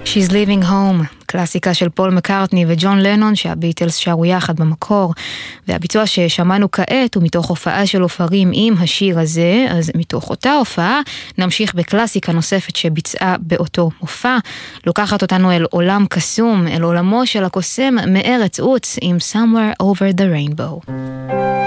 She's Living Home, קלאסיקה של פול מקארטני וג'ון לנון שהביטלס שרו יחד במקור, והביצוע ששמענו כעת הוא מתוך הופעה של אופרים עם השיר הזה. אז מתוך אותה הופעה נמשיך בקלאסיקה נוספת שביצעה באותו מופע, לוקחת אותנו אל עולם קסום, אל עולמו של הקוסם מארץ עוץ עם Somewhere Over the Rainbow.